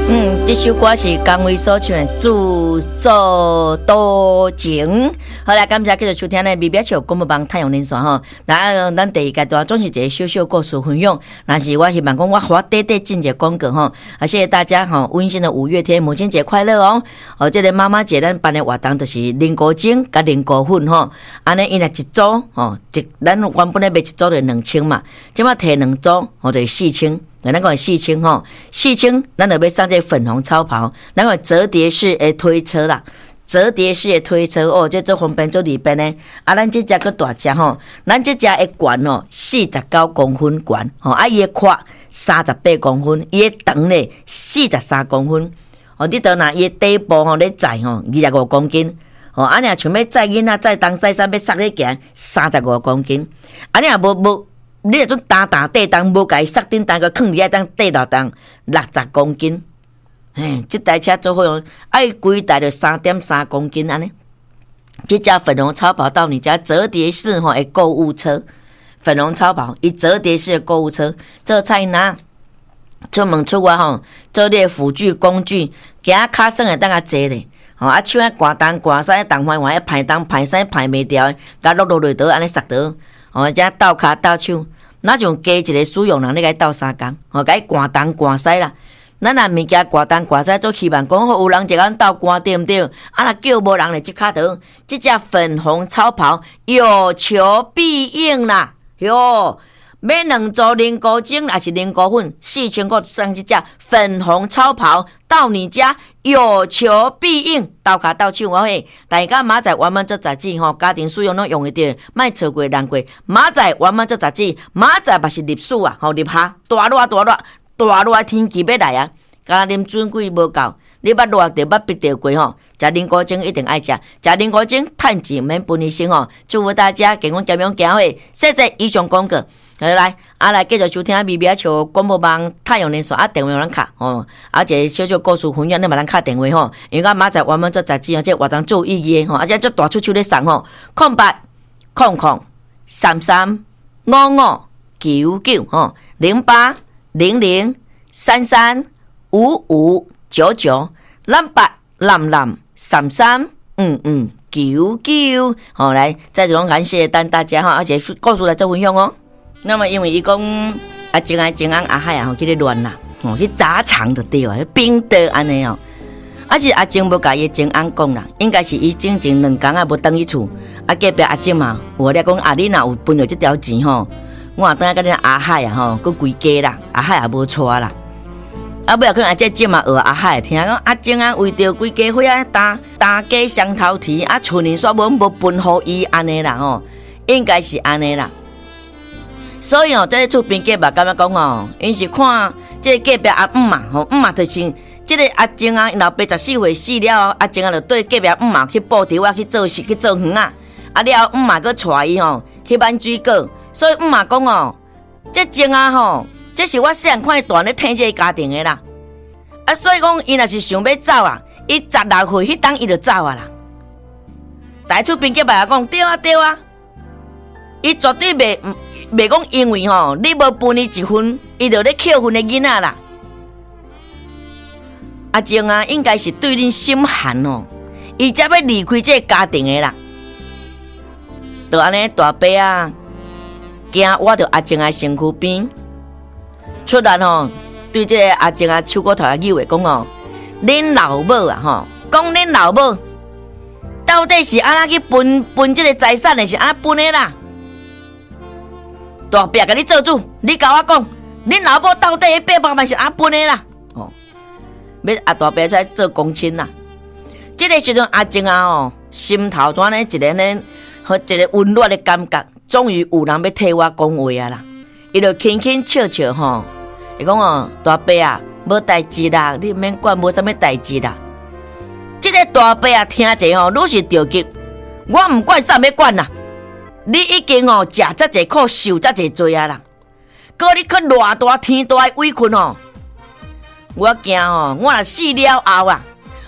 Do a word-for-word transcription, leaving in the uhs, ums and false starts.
嗯，这首歌是江蕙所唱的《自作多情》。好啦，感谢继续收听呢，微表笑广播网太阳连线吼。那咱第一阶段总是一个小小故事分享，但是我希望讲我花短短进一个广告吼，啊，谢谢大家吼，温馨的五月天母亲节快乐哦！哦，这个妈妈节咱办的活动就是菱角精甲菱角粉吼，安尼伊若一组吼，一咱原本咧卖一组就两千嘛，即马摕两组吼就四千。咱讲四千吼，四千，咱就要上这粉红超跑，咱讲折叠式的推车啦，折叠式的推车哦，这做方便做里边呢。啊，咱这只个大只吼，咱这只的管哦，四十九公分管吼，啊，伊的宽三十八公分，伊的长咧四十三公分。哦，你到那伊的底部吼咧载吼二十五公斤，哦，啊，你若像要载囡仔载东西山要塞咧行三十五公斤，啊，你若无无。你那种打打地当无甲伊塞顶当个放伫遐当地落当六十公斤，嘿，这台车做好用，爱规台就三点三公斤安尼。这架粉红超跑到你家折叠式吼的购物车，粉红超跑伊折叠式的购物车，做菜拿出门出外吼，做你的辅具工具，行骹算会当较济咧。吼啊，手啊刮东刮西，东翻翻，排东排西排袂掉，甲落落落倒安尼塞倒。哦，遮倒骹倒手，那种加一个使用人，你该倒三工，哦，该刮东刮西啦。咱若物件刮东刮西，做希望讲好有人一个人倒刮对毋对？啊，若叫无人咧，即骹倒，即只粉红超跑有求必应啦，哟！买两组菱角精还是菱角粉，四千块上这只粉红超跑到你家有求必应，倒卡倒手我嘿，大家马仔原本做杂志吼，家庭使用拢用得着，莫错过难过。马仔原本做杂志，马仔嘛是历史啊，吼入下大热大热大热天气要来啊，敢啉水贵无够。你捌热着捌逼着过吼，食菱角精一定爱食，食菱角精趁钱免分医生吼。祝福大家健康健康行会，谢谢以上广告。好来，啊来继续收听微微笑广播网太阳连线啊，电话有人卡吼，啊一个小小故事分享，你嘛通卡电话吼，因为我明仔原本做杂志啊，这活动做有意义吼，而且做大出手咧送吼，空八空空三三五五九九吼，零八零零三三五五九九，蓝八蓝蓝三三嗯嗯九九，好来，再次感谢单大家哈，而且告诉来做分享哦。那么因为伊讲啊，真爱真爱阿海啊，吼去咧乱啦，吼去砸场就对啊，冰的安尼哦。啊是阿静无甲伊真安讲啦，应该是伊整整两工啊无倒去厝，啊隔壁阿静嘛，我咧讲啊，你若有分到这条钱吼，我啊等下甲你阿海啊吼，佮归家啦，阿海也无错啦。啊，尾啊可能阿这静嘛学阿海听讲阿静啊为着归家伙啊打打家双头蹄啊，厝里煞无无分互伊安尼啦吼，应该是安尼啦。所以哦，在厝边隔壁感觉讲哦，因是看这隔壁阿姆嘛，吼姆嘛就是这个阿静啊，老爸十四岁死了，阿静啊就对隔壁姆嘛去布条啊去做事去做园啊，啊了姆嘛佮带伊吼去挽水果，所以姆嘛讲哦，这静啊吼，这是我细汉看伊大咧疼这个家庭的啦，啊所以讲伊若是想要走啊，伊十六岁迄当伊就走啊啦，在厝边隔壁啊讲对啊对啊，伊绝对袂唔。袂讲因为吼，你无分伊一分，伊就咧扣分的囡仔啦。阿静啊，应该是对恁心寒哦，伊才要离开这个家庭的啦。就安尼大伯啊，惊我着阿静啊身躯边，出来吼，对这个阿静啊手骨头啊扭的讲哦，恁老母啊吼，讲恁老母到底是安怎去分分这个财产的，是安分的啦？大伯甲你做主，你甲我讲，恁老母到底迄八百万是安分的啦？哦，要阿大伯才做公亲啦。这个时阵阿静啊哦，心头怎呢一个呢，和一个温暖的感觉，终于有人要替我讲话啊啦。伊就轻轻笑笑吼，伊讲哦，大伯啊，无代志啦，你免管，无啥物代志啦。这个大伯啊，听者吼，愈是着急，我唔管啥要管啦。你已经哦食遮济苦，受遮济罪啊啦！搁你去偌大天大的委屈哦，我惊哦，我若死了后啊，